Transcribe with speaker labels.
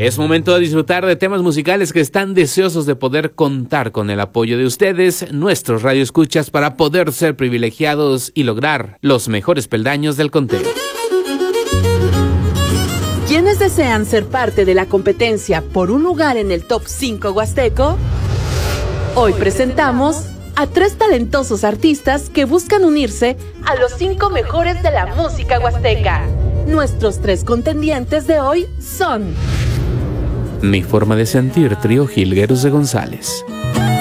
Speaker 1: Es momento de disfrutar de temas musicales que están deseosos de poder contar con el apoyo de ustedes, nuestros radioescuchas, para poder ser privilegiados y lograr los mejores peldaños del conteo.
Speaker 2: ¿Quiénes desean ser parte de la competencia por un lugar en el Top 5 Huasteco? Hoy presentamos a 3 talentosos artistas que buscan unirse a los 5 mejores de la música huasteca. Nuestros 3 contendientes de hoy son...
Speaker 1: Mi forma de sentir, trío Jilgueros de González.